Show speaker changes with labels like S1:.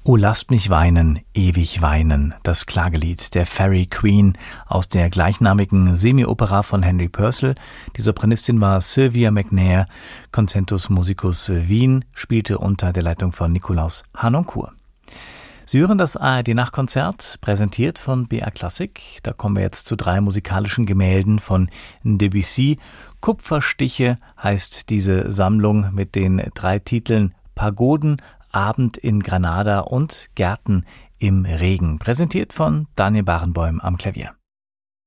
S1: O lasst mich weinen, ewig weinen, das Klagelied der Fairy Queen aus der gleichnamigen Semi-Opera von Henry Purcell. Die Sopranistin war Sylvia McNair, Concentus Musicus Wien, spielte unter der Leitung von Nikolaus Harnoncourt. Sie hören das ARD-Nachtkonzert, präsentiert von BR Classic. Da kommen wir jetzt zu 3 musikalischen Gemälden von Debussy. Kupferstiche heißt diese Sammlung mit den 3 Titeln Pagoden, Abend in Granada und Gärten im Regen. Präsentiert von Daniel Barenboim am Klavier.